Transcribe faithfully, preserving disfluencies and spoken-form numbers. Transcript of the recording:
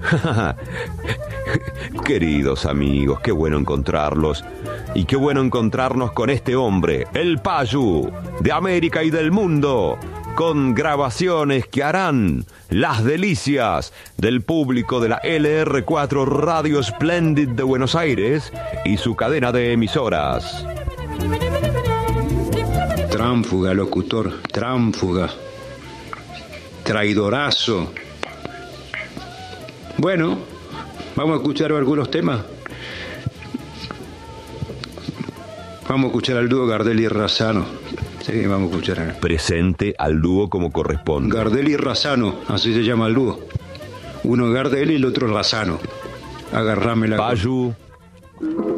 Queridos amigos, qué bueno encontrarlos. Y qué bueno encontrarnos con este hombre, el Payu, de América y del mundo, con grabaciones que harán las delicias del público de la L R cuatro Radio Splendid de Buenos Aires y su cadena de emisoras. Tránfuga, locutor, tránfuga. Traidorazo. Bueno, vamos a escuchar algunos temas. Vamos a escuchar al dúo Gardel y Razzano. Sí, vamos a escuchar. Presente al dúo como corresponde. Gardel y Razzano, así se llama el dúo. Uno Gardel y el otro Razzano. Agarrame la... Payu.